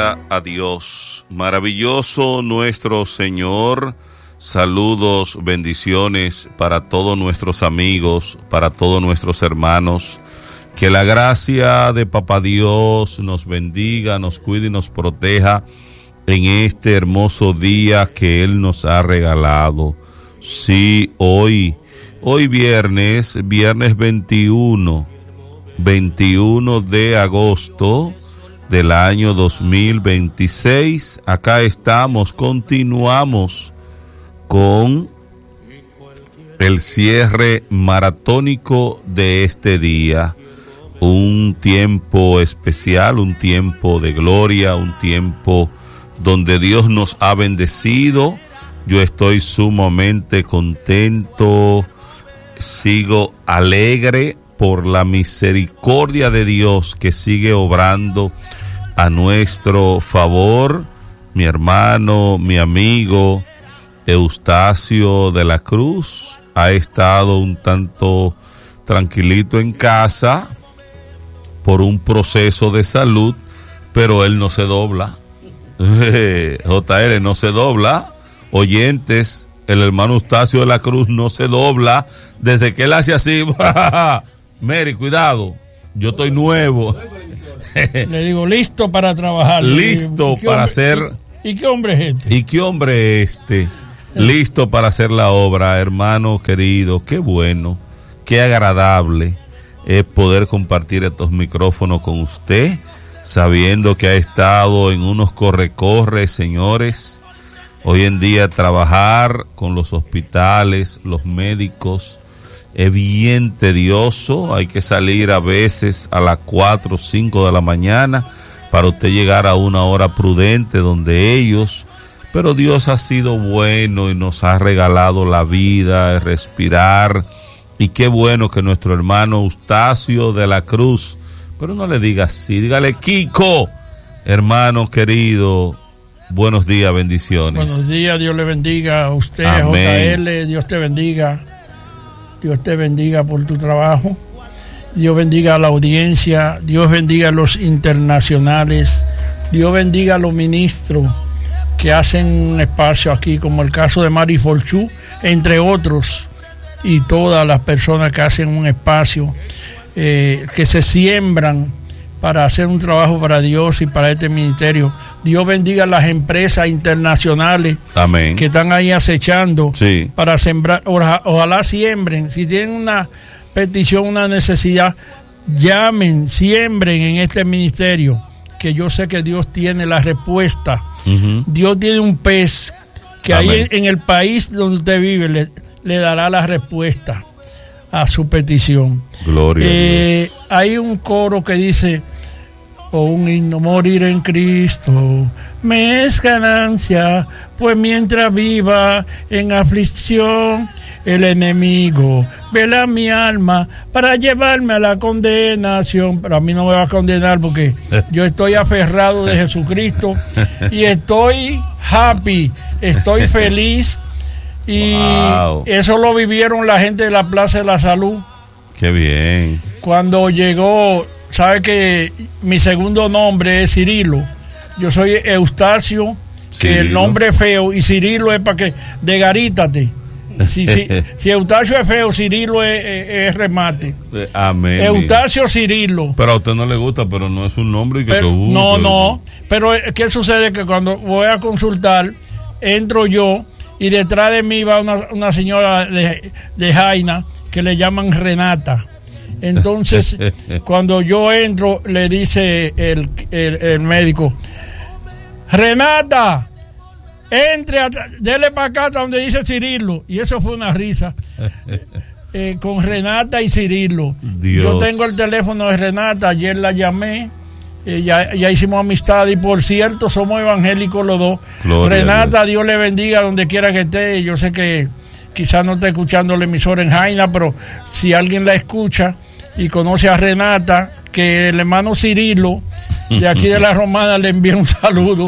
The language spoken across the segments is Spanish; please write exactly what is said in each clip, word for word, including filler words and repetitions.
Gloria a Dios. Maravilloso nuestro Señor. Saludos, bendiciones para todos nuestros amigos, para todos nuestros hermanos. Que la gracia de Papá Dios nos bendiga, nos cuide y nos proteja en este hermoso día que Él nos ha regalado. Sí, hoy, hoy viernes, viernes veintiuno, veintiuno de agosto del año dos mil veintiséis. Acá estamos, continuamos con el cierre maratónico de este día. Un tiempo especial, un tiempo de gloria, un tiempo donde Dios nos ha bendecido. Yo estoy sumamente contento, sigo alegre por la misericordia de Dios que sigue obrando a nuestro favor. Mi hermano, mi amigo Eustacio de la Cruz ha estado un tanto tranquilito en casa por un proceso de salud, pero él no se dobla. J L no se dobla. Oyentes, el hermano Eustacio de la Cruz no se dobla. Desde que él hace así, Mary, cuidado, yo estoy nuevo. Le digo, listo para trabajar. Listo para hacer. ¿Y, ¿Y qué hombre es este? ¿Y qué hombre es este? Listo para hacer la obra, hermano querido. Qué bueno, qué agradable es poder compartir estos micrófonos con usted, sabiendo que ha estado en unos corre-corre, señores. Hoy en día trabajar con los hospitales, los médicos, es bien tedioso. Hay que salir a veces a las cuatro o cinco de la mañana para usted llegar a una hora prudente donde ellos, pero Dios ha sido bueno y nos ha regalado la vida, el respirar. Y qué bueno que nuestro hermano Eustacio de la Cruz, pero no le diga así, dígale Kiko, hermano querido, buenos días, bendiciones. Buenos días, Dios le bendiga a usted, amén. J L, Dios te bendiga, Dios te bendiga por tu trabajo, Dios bendiga a la audiencia, Dios bendiga a los internacionales, Dios bendiga a los ministros que hacen un espacio aquí, como el caso de Mari Forchú, entre otros, y todas las personas que hacen un espacio, eh, que se siembran para hacer un trabajo para Dios y para este ministerio. Dios bendiga a las empresas internacionales, amén, que están ahí acechando, sí, para sembrar. Ojalá, ojalá siembren. Si tienen una petición, una necesidad, llamen, siembren en este ministerio, que yo sé que Dios tiene la respuesta. Uh-huh. Dios tiene un pez que amén, ahí en, en el país donde usted vive le, le dará la respuesta a su petición. Gloria eh, a Dios. Hay un coro que dice, o un himno: morir en Cristo me es ganancia, pues mientras viva en aflicción, el enemigo vela mi alma para llevarme a la condenación. Pero a mí no me va a condenar porque yo estoy aferrado de Jesucristo y estoy happy, estoy feliz. Y wow, eso lo vivieron la gente de la Plaza de la Salud. Qué bien. Cuando llegó, sabe que mi segundo nombre es Cirilo. Yo soy Eustacio, Cirilo, que el nombre es feo, y Cirilo es para que degarítate. Si, si, si Eustacio es feo, Cirilo es, es, es remate. Amén. Eustacio Cirilo. Pero a usted no le gusta, pero no es un nombre que pero, te gusta. No, no. Pero ¿qué sucede? Que cuando voy a consultar, entro yo y detrás de mí va una, una señora de, de Jaina que le llaman Renata. Entonces, cuando yo entro, le dice el, el, el médico: Renata, entre, dele para acá hasta donde dice Cirilo. Y eso fue una risa. Eh, con Renata y Cirilo. Dios. Yo tengo el teléfono de Renata, ayer la llamé. Eh, ya, ya hicimos amistad y por cierto somos evangélicos los dos. Gloria Renata, Dios. Dios le bendiga donde quiera que esté. Yo sé que quizás no está escuchando el emisor en Jaina, pero si alguien la escucha y conoce a Renata, que el hermano Cirilo de aquí de la Romana le envía un saludo.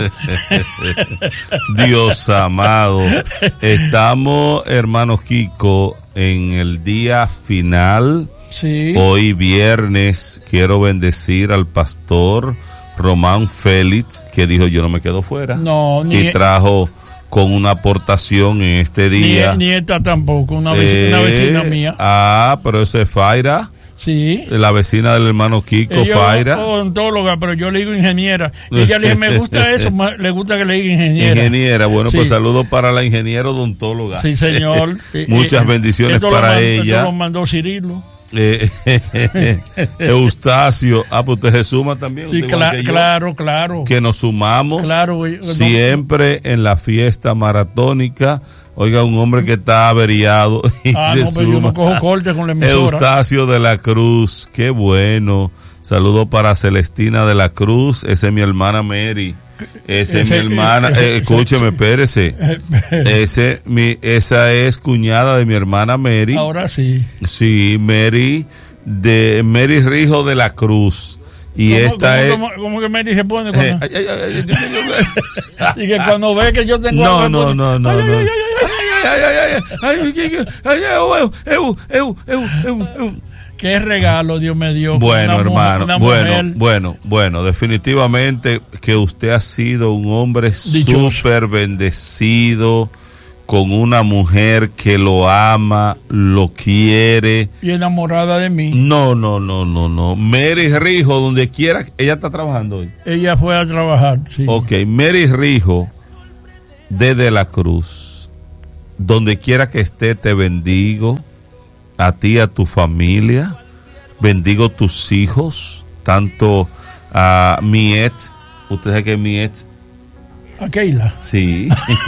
Dios amado, estamos, hermano Kiko, en el día final. Sí. Hoy viernes quiero bendecir al pastor Román Félix, que dijo yo no me quedo fuera. No, ni y trajo con una aportación en este día. Ni, ni esta tampoco, una vecina, eh, una vecina mía. Ah, pero ese es Faira. Sí. La vecina del hermano Kiko, ella Faira. Es odontóloga, pero yo le digo ingeniera. Ella le dice, me gusta eso, le gusta que le diga ingeniera. Ingeniera, bueno, sí. Pues saludos para la ingeniera odontóloga. Sí, señor. Muchas bendiciones esto para lo mando, ella. Esto lo mandó Cirilo. Eh, Eustacio, ah, pues usted se suma también. Sí, cla yo, claro, claro. Que nos sumamos claro, siempre no, en la fiesta maratónica. Oiga, un hombre que está averiado y ah, se no, pero suma. Yo no cojo corte con la emisora. Eustacio de la Cruz, qué bueno. Saludo para Celestina de la Cruz, esa es mi hermana Mary. Esa es mi hermana, eh, escúcheme, espérese. Ese, mi, esa es cuñada de mi hermana Mary. Ahora sí. Sí, Mary, de Mary Rijo de la Cruz. Y ¿Cómo, esta cómo, es. ¿Cómo, cómo que Mary se pone? Cuando... y que cuando ve que yo tengo. No, no, no, no, no. Qué regalo Dios me dio. Bueno, hermano, mujer, bueno, mujer. bueno, bueno, definitivamente que usted ha sido un hombre súper bendecido, con una mujer que lo ama, lo quiere. Y enamorada de mí. No, no, no, no, no. Mary Rijo, donde quiera, ella está trabajando hoy. Ella fue a trabajar, sí. Ok, Mary Rijo, desde la Cruz, donde quiera que esté, te bendigo. A ti, a tu familia, bendigo tus hijos, tanto a Miet, usted sabe que Miet. A Keila. Sí.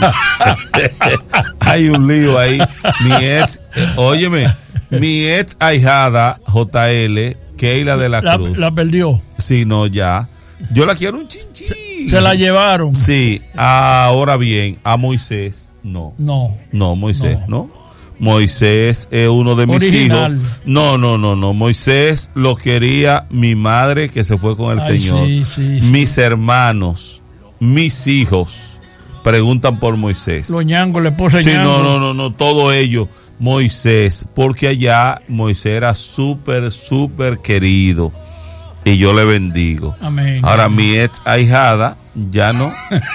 Hay un lío ahí. Miet, eh, óyeme, Miet ahijada, J L, Keila de la, la Cruz. La perdió. Sí, no, ya. Yo la quiero un chinchín. Se la llevaron. Sí, ahora bien, a Moisés, no. No. No, Moisés, no. ¿no? Moisés es uno de mis Original. hijos. No, no, no, no. Moisés lo quería mi madre que se fue con el Ay, Señor. Sí, sí, sí. Mis hermanos, mis hijos preguntan por Moisés. Los ñangos, la esposa Sí, ñango. no, no, no, no, todo ello. Moisés, porque allá Moisés era súper, súper querido. Y yo le bendigo. Amén. Ahora mi ex ahijada, ya no.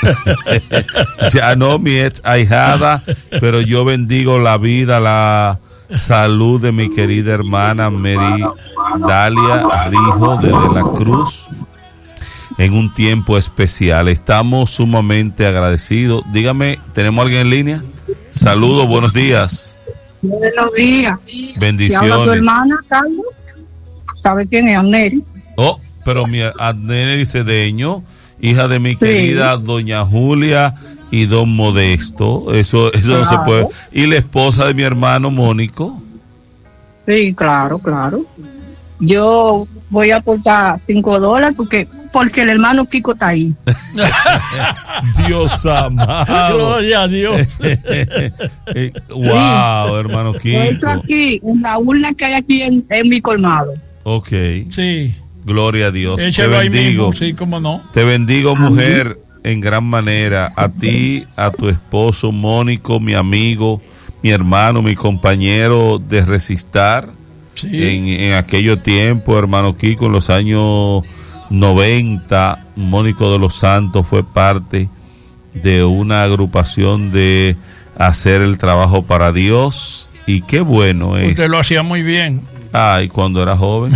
Ya no, mi ex ahijada, pero yo bendigo la vida, la salud de mi querida hermana Mary Dalia Rijo desde la Cruz en un tiempo especial. Estamos sumamente agradecidos. Dígame, ¿tenemos alguien en línea? Saludos, buenos días. Buenos días. Bendiciones. ¿Te habla tu hermana, Carlos? ¿Sabe quién es? Anneri. Oh, pero mi Anneri Cedeño, hija de mi Sí. querida doña Julia y don Modesto, eso eso no se Claro. puede. Y la esposa de mi hermano Mónico. Sí, claro, claro. Yo voy a aportar cinco dólares porque porque el hermano Kiko está ahí. Dios amado. Gloria a Dios. Eh, wow, hermano Lo he hecho Kiko. aquí, en la urna que hay aquí en, en mi colmado. Ok, Sí. gloria a Dios. Te Échalo ahí bendigo. mismo, sí, cómo no. Te bendigo, mujer, en gran manera. A ti, a tu esposo Mónico, mi amigo, mi hermano, mi compañero de Resistar. Sí. En, en aquellos tiempos, hermano Kiko, en los años noventa, Mónico de los Santos fue parte de una agrupación de hacer el trabajo para Dios. Y qué bueno es. Usted lo hacía muy bien. Ay, cuando era joven.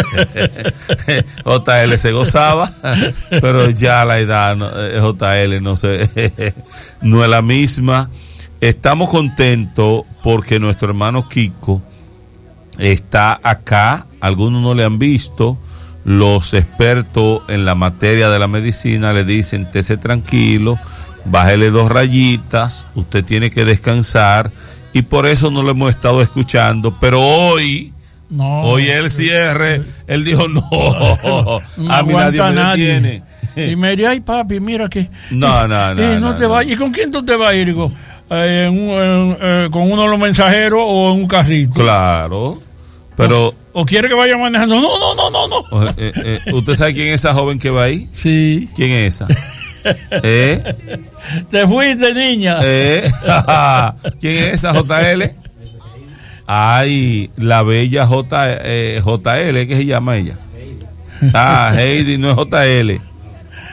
J L se gozaba, pero ya la edad, no, J L no sé, no es la misma. Estamos contentos porque nuestro hermano Kiko está acá. Algunos no le han visto. Los expertos en la materia de la medicina le dicen, estése tranquilo, bájele dos rayitas, usted tiene que descansar. Y por eso no lo hemos estado escuchando. Pero hoy... No. Hoy el cierre, él dijo no, No a mí nadie aguanta me nadie. detiene. Y me diría, ay papi, mira que No, no, no, eh, no no, te no. va. ¿Y con quién tú te vas a ir? Digo, eh, en un- en, eh, con uno de los mensajeros o en un carrito. Claro, pero O quiere que vaya manejando. No, no, no, no, no. eh, eh, ¿usted sabe quién es esa joven que va ahí? Sí. ¿Quién es esa? ¿Eh? Te fuiste, niña. ¿Eh? ¿Quién es esa J L? Ay, la bella J, eh, J L, ¿qué se llama ella? Ah, Heidi, no es J L.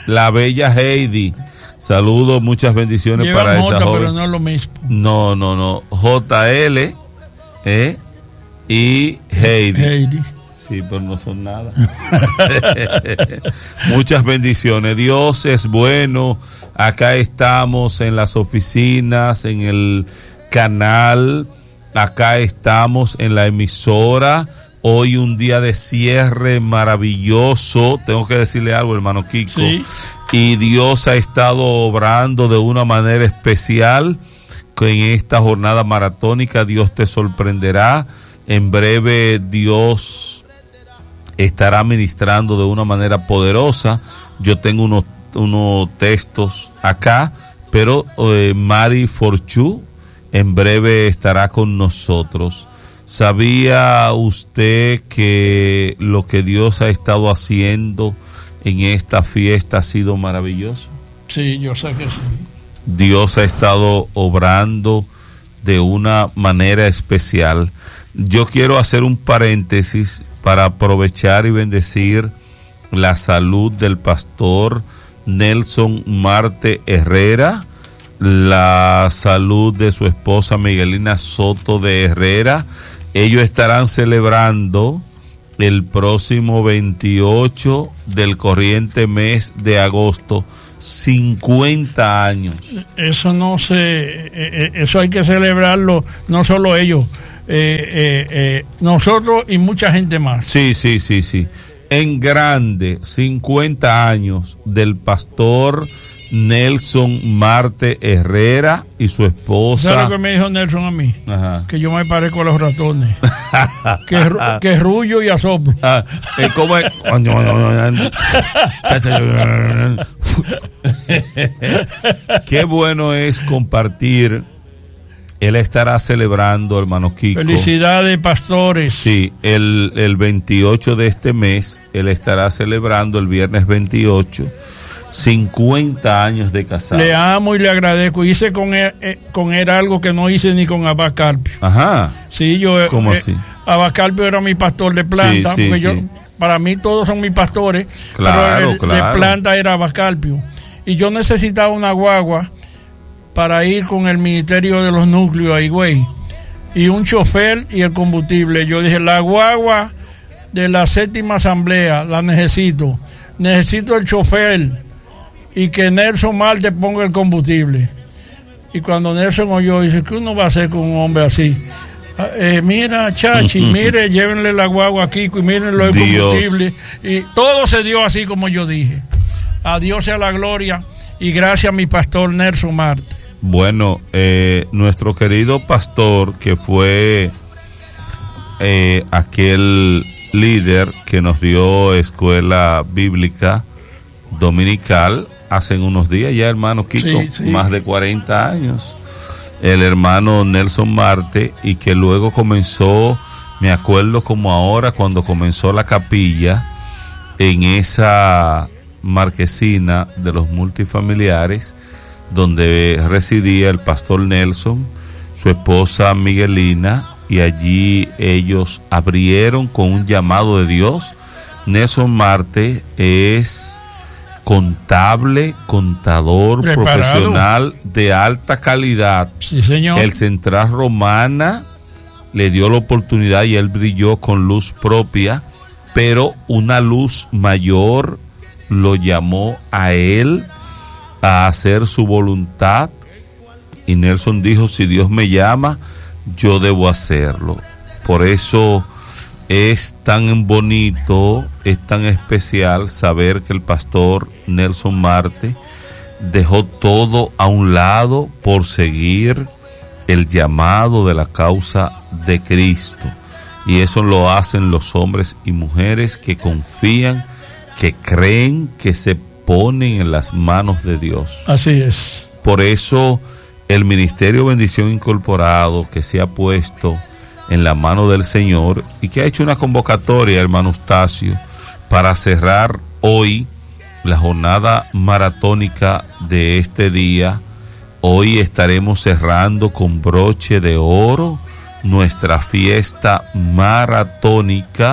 La bella Heidi. Saludos, muchas bendiciones Lleva para J, esa joven. pero no es lo mismo. No, no, no. J L eh, y Heidi. Heidi. Sí, pero no son nada. Muchas bendiciones. Dios es bueno. Acá estamos en las oficinas, en el canal. Acá estamos en la emisora. Hoy un día de cierre maravilloso. Tengo que decirle algo, hermano Kiko. Sí. Y Dios ha estado obrando de una manera especial. Que en esta jornada maratónica Dios te sorprenderá. En breve Dios estará ministrando de una manera poderosa. Yo tengo unos, unos textos acá, pero eh, Mari Forchu en breve estará con nosotros. ¿Sabía usted que lo que Dios ha estado haciendo en esta fiesta ha sido maravilloso? Sí, yo sé que sí. Dios ha estado obrando de una manera especial. Yo quiero hacer un paréntesis para aprovechar y bendecir la salud del pastor Nelson Marte Herrera, la salud de su esposa Miguelina Soto de Herrera. Ellos estarán celebrando el próximo veintiocho del corriente mes de agosto cincuenta años. Eso no se, eso hay que celebrarlo, no solo ellos, eh, eh, eh, nosotros y mucha gente más. Sí, sí, sí, sí. En grande, cincuenta años del pastor Nelson Marte Herrera y su esposa. ¿Sabes lo que me dijo Nelson a mí? Ajá. Que yo me parezco a los ratones. que, que rullo y asoplo. Ah, es como es. Qué bueno es compartir. Él estará celebrando, hermano Kiko. Felicidades, pastores. Sí, el, el veintiocho de este mes, él estará celebrando el viernes veintiocho, cincuenta años de casado. Le amo y le agradezco. Hice con él, eh, con él algo que no hice ni con Abba Carpio. Ajá. Sí, yo. ¿Cómo eh, así? Abba Carpio era mi pastor de planta. Sí, sí, porque sí. yo, para mí todos son mis pastores. Claro, pero el claro. de planta era Abba Carpio. Y yo necesitaba una guagua para ir con el ministerio de los núcleos a Higüey. Y un chofer y el combustible. Yo dije, la guagua de la séptima asamblea la necesito. Necesito el chofer y que Nelson Marte ponga el combustible. Y cuando Nelson oyó, dice, ¿qué uno va a hacer con un hombre así? Eh, mira, Chachi, mire, llévenle la guagua a Kiko y mírenlo el combustible. Y todo se dio así como yo dije. A Dios sea la gloria y gracias a mi pastor Nelson Marte. Bueno, eh, nuestro querido pastor, que fue eh, aquel líder que nos dio escuela bíblica dominical hace unos días ya, hermano Kiko, sí, sí. más de cuarenta años, el hermano Nelson Marte, y que luego comenzó, me acuerdo como ahora, cuando comenzó la capilla en esa marquesina de los multifamiliares donde residía el pastor Nelson, su esposa Miguelina, y allí ellos abrieron con un llamado de Dios. Nelson Marte es contable, contador, preparado, profesional de alta calidad. Sí, señor. El Central Romana le dio la oportunidad y él brilló con luz propia, pero una luz mayor lo llamó a él a hacer su voluntad, y Nelson dijo, si Dios me llama, yo debo hacerlo. Por eso es tan bonito, es tan especial saber que el pastor Nelson Marte dejó todo a un lado por seguir el llamado de la causa de Cristo, y eso lo hacen los hombres y mujeres que confían, que creen, que se ponen en las manos de Dios. Así es. Por eso el Ministerio Bendición Incorporado, que se ha puesto en la mano del Señor y que ha hecho una convocatoria, hermano Eustacio, para cerrar hoy la jornada maratónica de este día. Hoy estaremos cerrando con broche de oro nuestra fiesta maratónica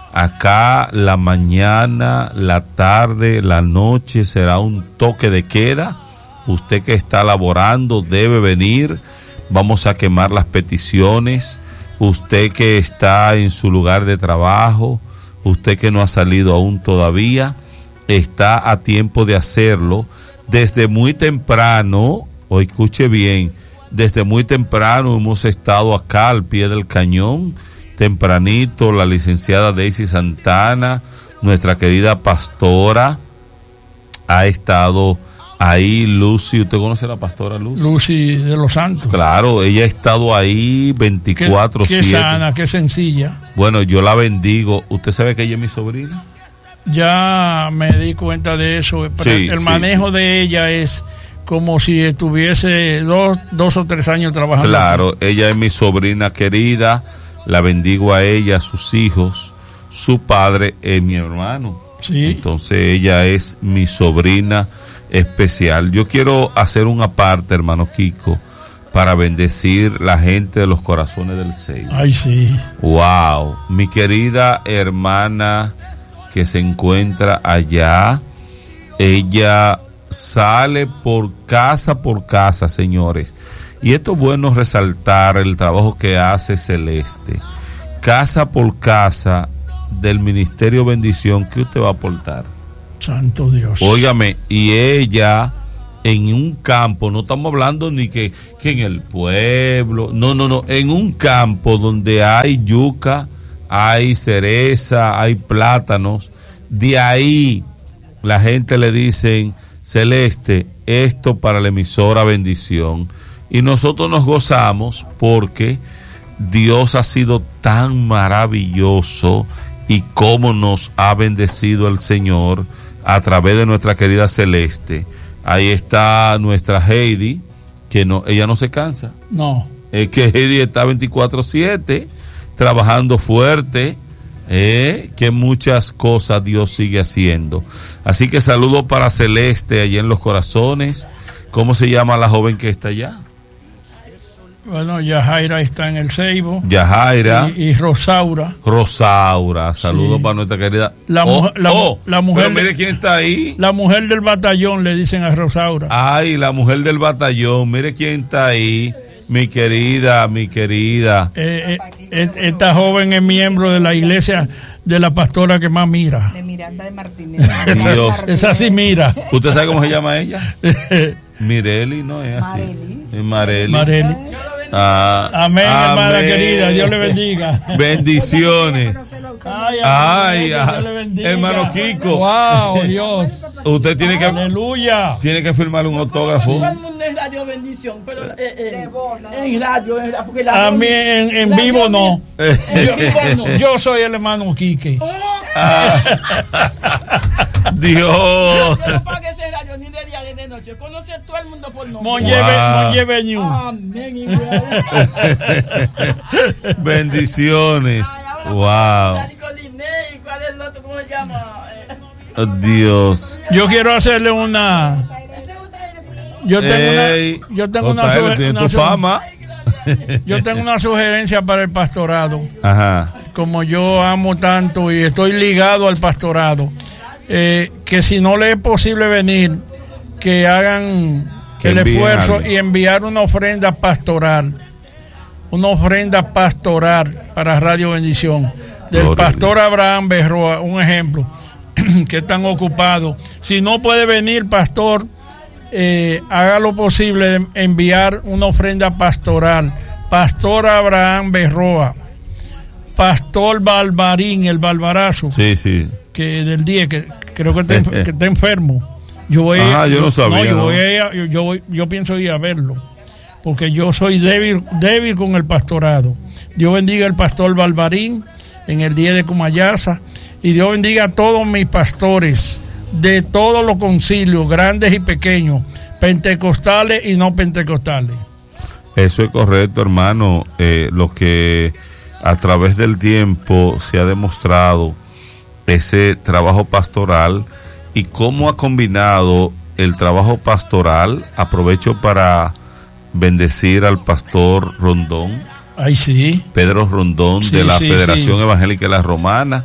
Acá la mañana, la tarde, la noche será un toque de queda. Usted que está laborando debe venir. Vamos a quemar las peticiones. Usted que está en su lugar de trabajo, usted que no ha salido aún todavía, está a tiempo de hacerlo. Desde muy temprano, o escuche bien, desde muy temprano hemos estado acá al pie del cañón. Tempranito, la licenciada Daisy Santana, nuestra querida pastora, ha estado ahí. Lucy, ¿usted conoce a la pastora Lucy? Lucy de los Santos. Claro, ella ha estado ahí veinticuatro siete. Qué, qué sana, qué sencilla. Bueno, yo la bendigo. ¿Usted sabe que ella es mi sobrina? Ya me di cuenta de eso. Pero Sí, el sí, manejo sí. de ella es como si estuviese dos, dos o tres años trabajando. Claro, ella es mi sobrina querida. La bendigo a ella, a sus hijos. Su padre es mi hermano. Sí. Entonces ella es mi sobrina especial. Yo quiero hacer una parte, hermano Kiko, para bendecir la gente de los corazones del Seibo. Ay, sí. Wow, mi querida hermana que se encuentra allá, ella sale por casa por casa, señores. Y esto es bueno resaltar el trabajo que hace Celeste. Casa por casa del Ministerio Bendición, ¿qué usted va a aportar? Santo Dios. Óigame, y ella en un campo, no estamos hablando ni que, que en el pueblo, no, no, no, en un campo donde hay yuca, hay cereza, hay plátanos, de ahí la gente le dicen, Celeste, esto para la emisora Bendición. Y nosotros nos gozamos porque Dios ha sido tan maravilloso y cómo nos ha bendecido el Señor a través de nuestra querida Celeste. Ahí está nuestra Heidi, que no, ella no se cansa. No. Es que Heidi está veinticuatro siete trabajando fuerte, eh, que muchas cosas Dios sigue haciendo. Así que saludo para Celeste allá en los corazones. ¿Cómo se llama la joven que está allá? Bueno, Yajaira está en el Seibo. Yajaira. Y, y Rosaura. Rosaura, saludos Sí. para nuestra querida. La, oh, mujer, la, oh, la mujer. pero mire quién está ahí. La mujer del batallón, le dicen a Rosaura. Ay, la mujer del batallón, mire quién está ahí. Mi querida, mi querida. Eh, eh, esta joven es miembro de la iglesia de la pastora que más mira. De Miranda de Martínez. Dios. Esa sí mira. ¿Usted sabe cómo se llama ella? Mireli, no es así. Es Mareli. Mareli. Ah, Amén, hermana amén. querida. Dios le bendiga. Bendiciones. Ay, Ay, amén, Dios ah, le bendiga. hermano Kiko. Wow, Dios. Usted tiene que, Aleluya. tiene que firmarle un autógrafo. Todo el mundo en Radio Bendición, pero eh, eh, en radio, en, porque la A mí en, en vivo no. En vivo no. Yo soy el hermano Quique. Ah, Dios. Yo no pague ese radio ni de día ni de noche. Conoce a todo el mundo por nombre. Monlleve, Wow. Monlleve New. Amén. Igual. Bendiciones. Wow. ¿Y cuál es el otro? ¿Cómo se llama? Oh, Dios. Yo quiero hacerle una. Yo tengo Ey, una. Yo tengo una, J L, suge- tiene una tu su- fama. Yo tengo una sugerencia para el pastorado. Ajá. Como yo amo tanto y estoy ligado al pastorado, eh, que si no le es posible venir, que hagan Que el envíen esfuerzo algo. y enviar una ofrenda pastoral, una ofrenda pastoral para Radio Bendición, del Gloria a pastor Dios. Abraham Berroa, un ejemplo, que están ocupados. Si no puede venir, pastor, eh, haga lo posible de enviar una ofrenda pastoral. Pastor Abraham Berroa, Pastor Balbarín, el Balbarazo, Sí, sí. que del día que creo que está, enf- que está enfermo. Yo voy, Ah, yo no sabía, yo, ¿no? voy a ir a- yo, yo voy- yo pienso ir a verlo, porque yo soy débil, débil con el pastorado. Dios bendiga al pastor Balbarín en el día de Cumayasa, y Dios bendiga a todos mis pastores de todos los concilios, grandes y pequeños, pentecostales y no pentecostales. Eso es correcto, hermano. Eh, lo que a través del tiempo se ha demostrado ese trabajo pastoral y cómo ha combinado el trabajo pastoral. Aprovecho para bendecir al pastor Rondón, Ay, sí. Pedro Rondón, Sí, de la sí, Federación sí. Evangélica de la Romana,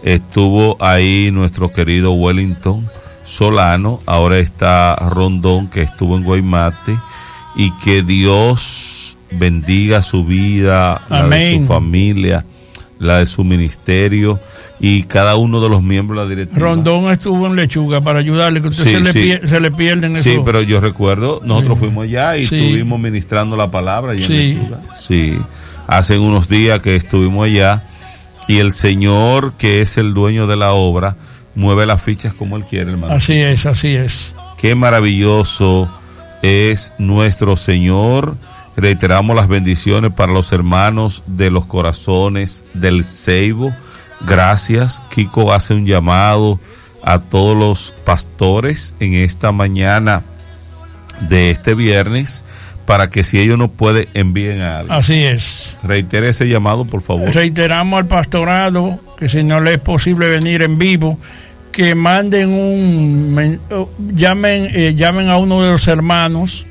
Estuvo ahí nuestro querido Wellington Solano, ahora está Rondón, que estuvo en Guaymate, y que Dios bendiga su vida, la de su familia, la de su ministerio y cada uno de los miembros de la directiva. Rondón estuvo en Lechuga para ayudarle, que usted sí, se, le sí. pier, se le pierden eso. Sí, pero yo recuerdo, nosotros sí. fuimos allá y sí. estuvimos ministrando la palabra allá sí. en Lechuga. Sí, hace unos días que estuvimos allá y el Señor, que es el dueño de la obra, mueve las fichas como Él quiere, hermano. Así es, así es. Qué maravilloso es nuestro Señor. Reiteramos las bendiciones para los hermanos de los corazones del Ceibo. Gracias. Kiko hace un llamado a todos los pastores en esta mañana de este viernes para que si ellos no pueden, envíen a alguien. Así es. Reitere ese llamado, por favor. Reiteramos al pastorado que si no le es posible venir en vivo, que manden un... llamen, eh, llamen a uno de los hermanos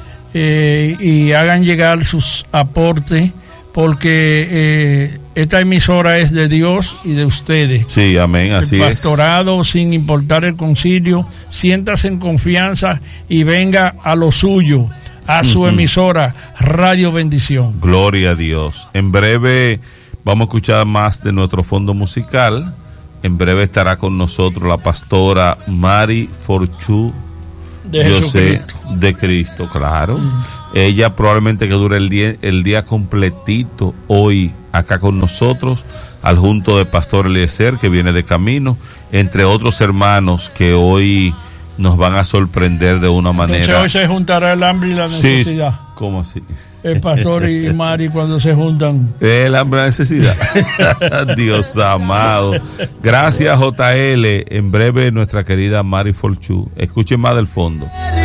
eh, y hagan llegar sus aportes, porque eh, esta emisora es de Dios y de ustedes. Sí, amén, así es. El pastorado, sin importar el concilio, siéntase en confianza y venga a lo suyo, a su uh-huh. emisora Radio Bendición. Gloria a Dios. En breve vamos a escuchar más de nuestro fondo musical. En breve estará con nosotros la pastora Mari Forchú, de yo sé, de Cristo, claro. Mm. Ella probablemente que dure el día, el día completito hoy acá con nosotros, al junto de Pastor Eliezer, que viene de camino, entre otros hermanos que hoy nos van a sorprender de una manera. Entonces hoy se juntará el hambre y la necesidad. Sí, ¿cómo así? El pastor y Mari cuando se juntan. El hambre y la necesidad. Dios amado. Gracias, J L. En breve nuestra querida Mari Forchú. Escuchen más del fondo.